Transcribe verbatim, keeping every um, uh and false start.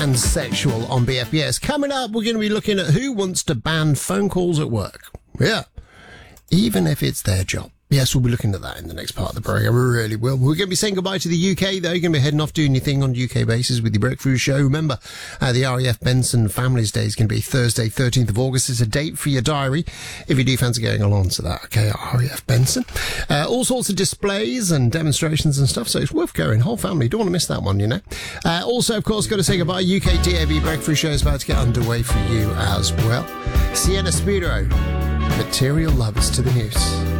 Pansexual on B F B S. Coming up, we're going to be looking at who wants to ban phone calls at work. Yeah. Even if it's their job. Yes, we'll be looking at that in the next part of the programme. We really will. We're going to be saying goodbye to the U K, though. You're going to be heading off doing your thing on a U K basis with your Breakthrough Show. Remember, uh, the R A F Benson Families Day is going to be Thursday, thirteenth of August. It's a date for your diary if you do fancy going along to that. Okay, R A F Benson. Uh, all sorts of displays and demonstrations and stuff, so it's worth going. Whole family. Don't want to miss that one, you know. Uh, also, of course, got to say goodbye. U K D A B Breakthrough Show is about to get underway for you as well. Sienna Spiro, Material Lovers to the news.